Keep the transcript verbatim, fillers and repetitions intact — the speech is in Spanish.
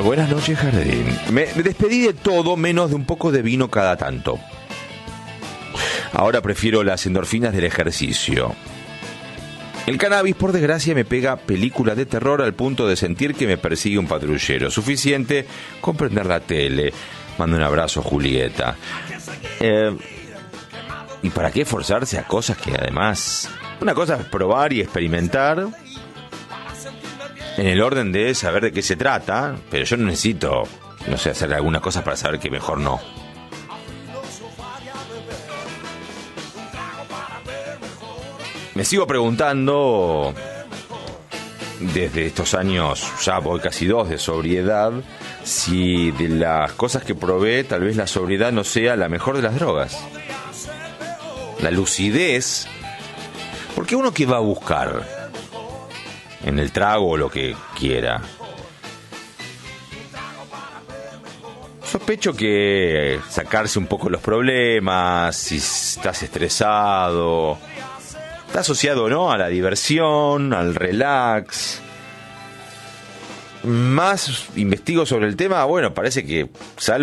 Buenas noches, Jardín. Me, me despedí de todo menos de un poco de vino cada tanto. Ahora prefiero las endorfinas del ejercicio. El cannabis, por desgracia, me pega películas de terror al punto de sentir que me persigue un patrullero. Suficiente con prender la tele. Mando un abrazo, Julieta. Eh, ¿Y para qué forzarse a cosas que además... Una cosa es probar y experimentar en el orden de saber de qué se trata, pero yo no necesito, no sé, hacer alguna cosa para saber que mejor no. Me sigo preguntando, desde estos años, ya voy casi dos de sobriedad, si de las cosas que probé, tal vez la sobriedad no sea la mejor de las drogas. La lucidez, porque uno que va a buscar en el trago o lo que quiera. Sospecho que sacarse un poco los problemas, si estás estresado, está asociado, ¿no?, a la diversión, al relax. Más investigo sobre el tema, bueno, parece que salvo